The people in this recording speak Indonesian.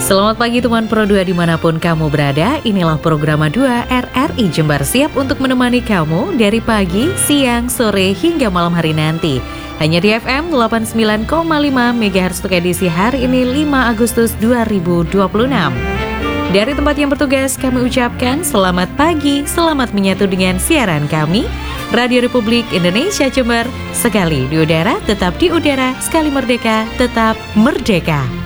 Selamat pagi teman Pro 2 dimanapun kamu berada. Inilah program 2 RRI Jember siap untuk menemani kamu dari pagi, siang, sore hingga malam hari nanti. Hanya di FM 89,5 MHz untuk edisi hari ini 5 Agustus 2026. Dari tempat yang bertugas kami ucapkan selamat pagi, selamat menyatu dengan siaran kami Radio Republik Indonesia Jember. Sekali di udara, tetap di udara. Sekali merdeka, tetap merdeka.